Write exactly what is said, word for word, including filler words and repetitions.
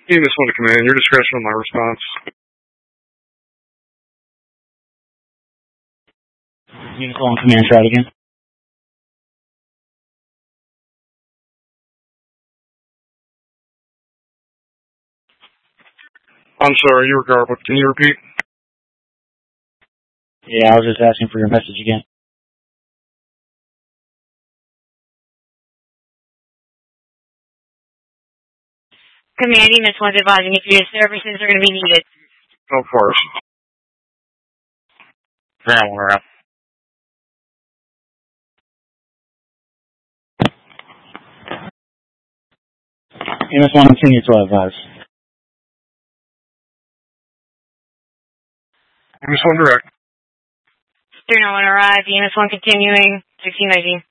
EMS one to command. Your discretion on my response. EMS one command, try it again. I'm sorry, you were garbled. Can you repeat? Yeah, I was just asking for your message again. Command, EMS one's advising if your services are going to be needed. Of course. Ground one around. EMS one, continue to advise. EMS one direct. three nine one arrive, EMS one continuing, sixteen nineteen.